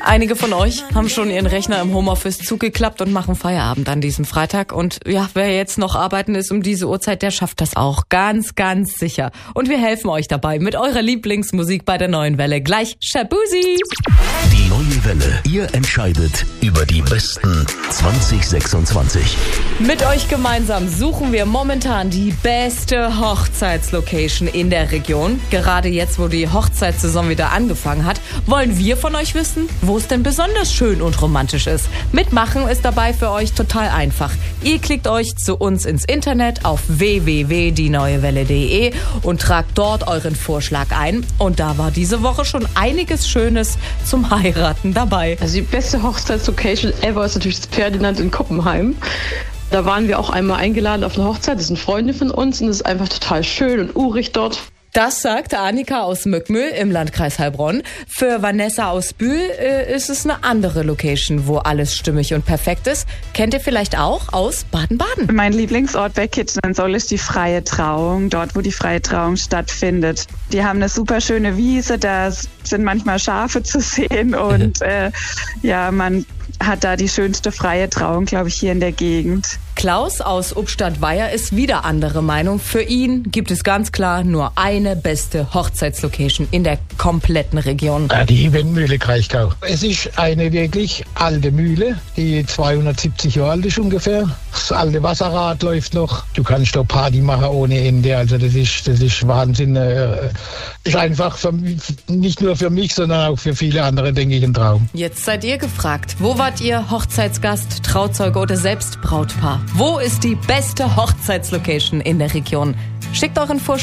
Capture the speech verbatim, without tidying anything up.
Einige von euch haben schon ihren Rechner im Homeoffice zugeklappt und machen Feierabend an diesem Freitag. Und ja, wer jetzt noch arbeiten ist um diese Uhrzeit, der schafft das auch. Ganz, ganz sicher. Und wir helfen euch dabei mit eurer Lieblingsmusik bei der Neuen Welle. Gleich Shabuzi! Die Neue Welle. Ihr entscheidet über die besten zwanzig sechsundzwanzig. Mit euch gemeinsam suchen wir momentan die beste Hochzeitslocation in der Region. Gerade jetzt, wo die Hochzeitssaison wieder angefangen hat, wollen wir von euch wissen, wo es denn besonders schön und romantisch ist. Mitmachen ist dabei für euch total einfach. Ihr klickt euch zu uns ins Internet auf w w w punkt die neue welle punkt de und tragt dort euren Vorschlag ein. Und da war diese Woche schon einiges Schönes zum Heiraten dabei. Also die beste Hochzeitslocation ever ist natürlich das Ferdinand in Koppenheim. Da waren wir auch einmal eingeladen auf eine Hochzeit. Das sind Freunde von uns und es ist einfach total schön und urig dort. Das sagt Annika aus Mückmühl im Landkreis Heilbronn. Für Vanessa aus Bühl äh, ist es eine andere Location, wo alles stimmig und perfekt ist. Kennt ihr vielleicht auch aus Baden-Baden? Mein Lieblingsort bei Kittensoll ist die Freie Trauung, dort wo die Freie Trauung stattfindet. Die haben eine super schöne Wiese, da sind manchmal Schafe zu sehen und äh, ja, man hat da die schönste freie Trauung, glaube ich, hier in der Gegend. Klaus aus Ubstadt-Weiher ist wieder anderer Meinung. Für ihn gibt es ganz klar nur eine beste Hochzeitslocation in der kompletten Region. Ja, die Windmühle Kraichgau. Es ist eine wirklich alte Mühle, die zweihundertsiebzig Jahre alt ist ungefähr. Das alte Wasserrad läuft noch. Du kannst da Party machen ohne Ende. Also das ist, das ist Wahnsinn. Äh, ist einfach für, nicht nur für mich, sondern auch für viele andere, denke ich, ein Traum. Jetzt seid ihr gefragt. Wo wart ihr Hochzeitsgast, Trauzeuge oder selbst Brautpaar? Wo ist die beste Hochzeitslocation in der Region? Schickt euren Vorschlag